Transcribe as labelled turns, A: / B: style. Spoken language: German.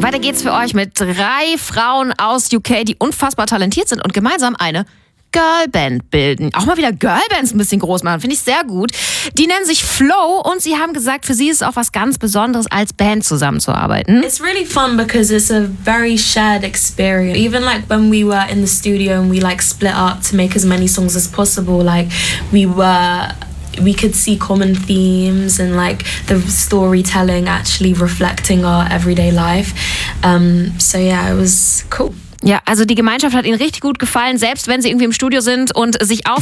A: Weiter geht's für euch mit 3 Frauen aus UK, die unfassbar talentiert sind und gemeinsam eine Girlband bilden. Auch mal wieder Girlbands ein bisschen groß machen, finde ich sehr gut. Die nennen sich Flow und sie haben gesagt, für sie ist es auch was ganz Besonderes, als Band zusammenzuarbeiten.
B: It's really fun because it's a very shared experience. Even like when we were in the studio and we like split up to make as many songs as possible, like we could see common themes and like the storytelling actually reflecting our everyday life. So yeah, it was cool.
A: Ja, also die Gemeinschaft hat ihnen richtig gut gefallen, selbst wenn sie irgendwie im Studio sind und sich auf